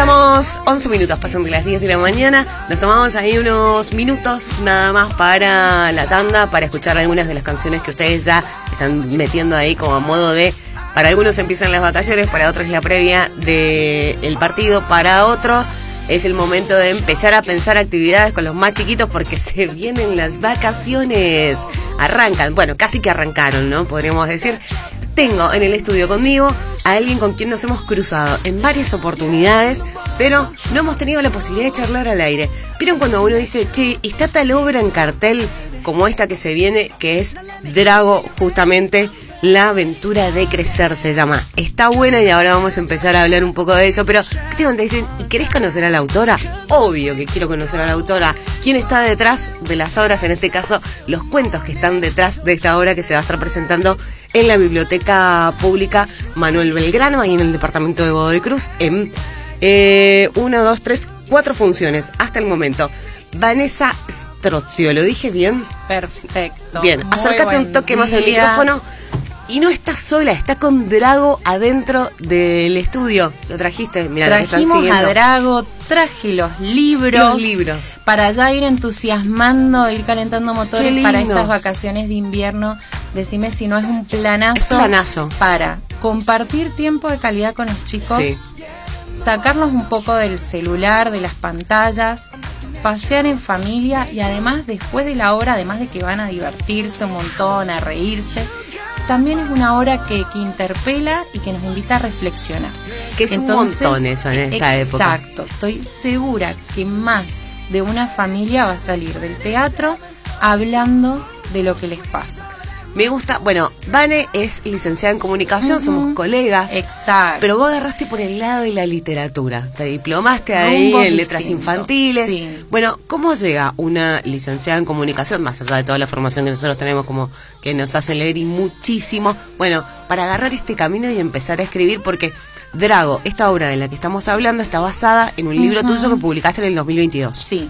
estamos 11 minutos pasando las 10 de la mañana. Nos tomamos ahí unos minutos nada más para la tanda, para escuchar algunas de las canciones que ustedes ya están metiendo ahí como a modo de... Para algunos empiezan las vacaciones, para otros la previa del partido, para otros es el momento de empezar a pensar actividades con los más chiquitos porque se vienen las vacaciones. Arrancan, bueno, casi que arrancaron, ¿no? Podríamos decir. Tengo en el estudio conmigo a alguien con quien nos hemos cruzado en varias oportunidades, pero no hemos tenido la posibilidad de charlar al aire. ¿Vieron cuando uno dice, che, está tal obra en cartel como esta que se viene, que es Drago, justamente, La aventura de crecer se llama? Está buena y ahora vamos a empezar a hablar un poco de eso, pero ¿viste cuando te dicen, ¿y querés conocer a la autora? Obvio que quiero conocer a la autora. ¿Quién está detrás de las obras? En este caso, los cuentos que están detrás de esta obra que se va a estar presentando en la Biblioteca Pública Manuel Belgrano, ahí en el departamento de Godoy Cruz, en 1, 2, 3, 4 funciones hasta el momento. Vanessa Strozio, ¿lo dije bien? Perfecto. Bien, acércate un toque más al micrófono. Y no está sola, está con Drago adentro del estudio. Lo trajiste, mirá, trajimos a Drago, traje los libros. Para ya ir entusiasmando, ir calentando motores para estas vacaciones de invierno. Decime si no es un planazo, para compartir tiempo de calidad con los chicos, sí. Sacarlos un poco del celular, de las pantallas, pasear en familia y además después de la hora, además de que van a divertirse un montón, a reírse, también es una hora que interpela y que nos invita a reflexionar. Que es entonces, un montón eso en esta época. Exacto, estoy segura que más de una familia va a salir del teatro hablando de lo que les pasa. Me gusta, bueno, Vane es licenciada en comunicación, somos colegas. Exacto. Pero vos agarraste por el lado de la literatura, te diplomaste ahí en letras infantiles. Sí. Bueno, ¿cómo llega una licenciada en comunicación, más allá de toda la formación que nosotros tenemos como que nos hace leer y muchísimo, bueno, para agarrar este camino y empezar a escribir? Porque Drago, esta obra de la que estamos hablando, está basada en un libro tuyo que publicaste en el 2022. Sí.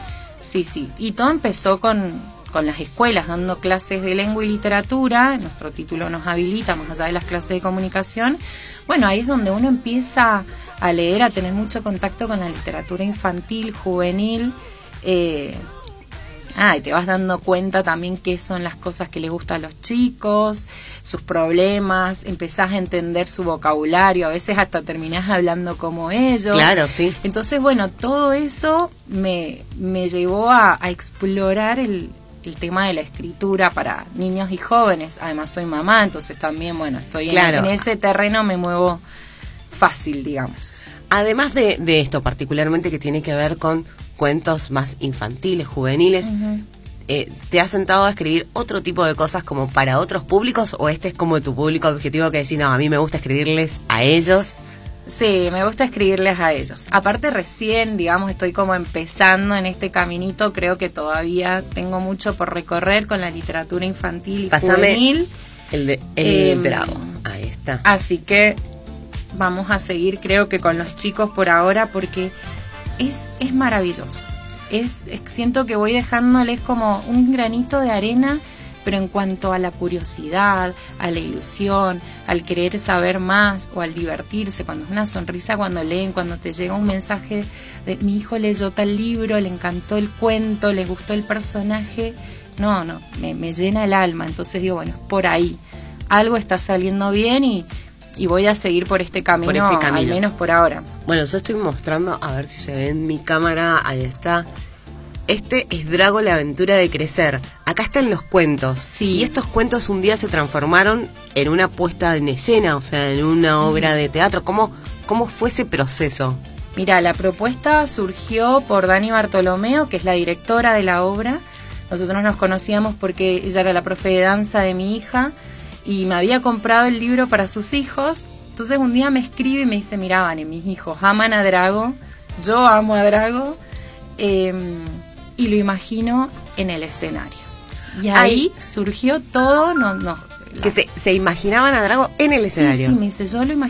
Y todo empezó con las escuelas, dando clases de lengua y literatura. Nuestro título nos habilita, más allá de las clases de comunicación. Bueno, ahí es donde uno empieza a leer, a tener mucho contacto con la literatura infantil, juvenil. Y te vas dando cuenta también qué son las cosas que les gustan a los chicos, sus problemas, empezás a entender su vocabulario, a veces hasta terminás hablando como ellos. Claro, sí. Entonces, bueno, todo eso me llevó a explorar el tema de la escritura para niños y jóvenes. Además soy mamá, entonces también, bueno, estoy en ese terreno, me muevo fácil, digamos. Además de esto particularmente que tiene que ver con cuentos más infantiles, juveniles, ¿te has sentado a escribir otro tipo de cosas como para otros públicos o este es como tu público objetivo que decís, no, a mí me gusta escribirles a ellos? Sí, me gusta escribirles a ellos. Aparte recién, digamos, estoy como empezando en este caminito. Creo que todavía tengo mucho por recorrer con la literatura infantil y juvenil. El Drago, ahí está. Así que vamos a seguir, creo que con los chicos por ahora, porque es maravilloso. Siento que voy dejándoles como un granito de arena, pero en cuanto a la curiosidad, a la ilusión, al querer saber más o al divertirse, cuando es una sonrisa cuando leen, cuando te llega un mensaje de mi hijo leyó tal libro, le encantó el cuento, le gustó el personaje, me llena el alma. Entonces digo, bueno, por ahí algo está saliendo bien y voy a seguir por este camino, al menos por ahora. Bueno, yo estoy mostrando, a ver si se ve en mi cámara, ahí está. Este es Drago, la aventura de crecer. Acá están los cuentos. Sí. Y estos cuentos un día se transformaron en una puesta en escena, o sea, en una obra de teatro. ¿Cómo fue ese proceso? Mira, la propuesta surgió por Dani Bartolomeo, que es la directora de la obra. Nosotros nos conocíamos porque ella era la profe de danza de mi hija y me había comprado el libro para sus hijos. Entonces un día me escribe y me dice, mira, Vane, mis hijos aman a Drago, yo amo a Drago, y lo imagino en el escenario. Y ahí surgió todo, que se imaginaban a Drago en el escenario. Sí, me dice, yo lo imagino